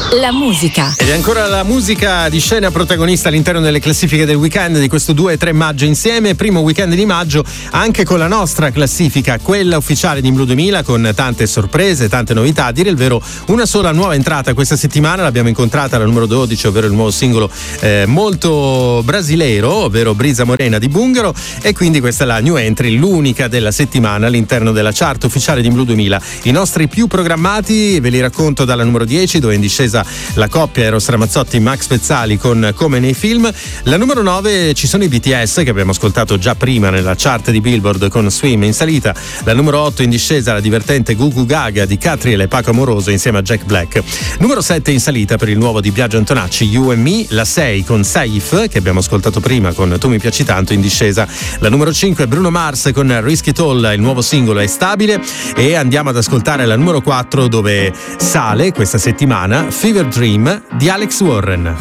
La musica. Ed è ancora la musica di scena protagonista all'interno delle classifiche del weekend di questo 2 e 3 maggio insieme. Primo weekend di maggio anche con la nostra classifica, quella ufficiale di Blu 2000, con tante sorprese, tante novità. A dire il vero, una sola nuova entrata questa settimana l'abbiamo incontrata alla numero 12, ovvero il nuovo singolo molto brasileiro, ovvero Brisa Morena di Bungaro, e quindi questa è la new entry, l'unica della settimana all'interno della chart ufficiale di Blu 2000. I nostri più programmati ve li racconto dalla numero 10, dove è in discesa la coppia Eros Ramazzotti Max Pezzali con Come nei film. La numero 9 ci sono i BTS, che abbiamo ascoltato già prima nella chart di Billboard con Swim in salita. La numero 8 in discesa la divertente Goo Goo Gaga di Catriel e Paco Amoroso insieme a Jack Black. Numero 7 in salita per il nuovo di Biagio Antonacci, You and Me. La 6 con Saif, che abbiamo ascoltato prima con Tu mi piaci tanto, in discesa. La numero 5 Bruno Mars con Risk It All, il nuovo singolo è Stabile. E andiamo ad ascoltare la numero 4, dove sale questa settimana Fever Dream di Alex Warren.